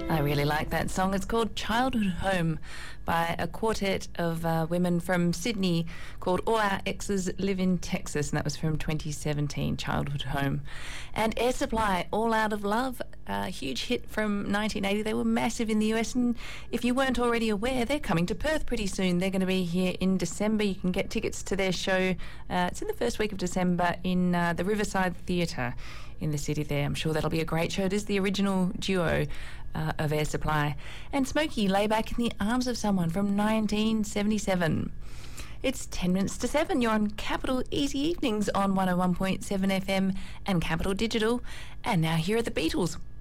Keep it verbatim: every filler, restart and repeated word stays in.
I really like that song. It's called Childhood Home by a quartet of uh, women from Sydney called All Our Exes Live in Texas, and that was from twenty seventeen, Childhood Home. And Air Supply, All Out of Love, a huge hit from nineteen eighty. They were massive in the U S, and if you weren't already aware, they're coming to Perth pretty soon. They're going to be here in December. You can get tickets to their show. Uh, it's in the first week of December in uh, the Riverside Theatre in the city there. I'm sure that'll be a great show. It is the original duo uh, of Air Supply. And Smokey, Lay Back in the Arms of Someone from nineteen seventy-seven. It's ten minutes to seven. You're on Capital Easy Evenings on one oh one point seven F M and Capital Digital. And now here are the Beatles.